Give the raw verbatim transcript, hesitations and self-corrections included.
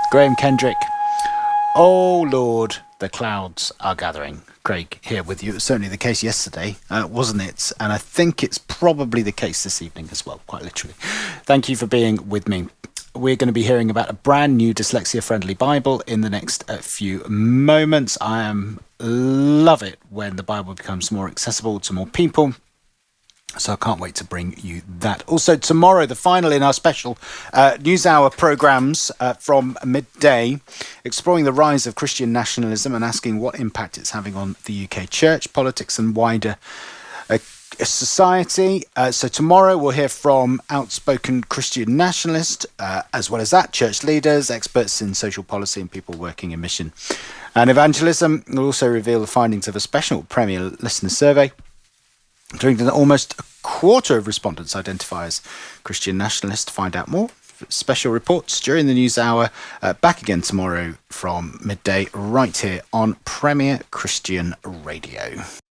Graham Kendrick. Oh Lord, the clouds are gathering. Craig here with you. It was certainly the case yesterday, uh, wasn't it? And I think it's probably the case this evening as well, quite literally. Thank you for being with me. We're going to be hearing about a brand new dyslexia-friendly Bible in the next uh, few moments. I am love it when the Bible becomes more accessible to more people. So I can't wait to bring you that. Also, tomorrow, the final in our special uh, News Hour programmes uh, from midday, exploring the rise of Christian nationalism and asking what impact it's having on the U K church, politics and wider uh, society. Uh, so tomorrow we'll hear from outspoken Christian nationalists, uh, as well as that, church leaders, experts in social policy and people working in mission and evangelism. We'll also reveal the findings of a special Premier listener survey, during that almost a quarter of respondents identify as Christian nationalists. To find out more, special reports during the news hour. Uh, back again tomorrow from midday, right here on Premier Christian Radio.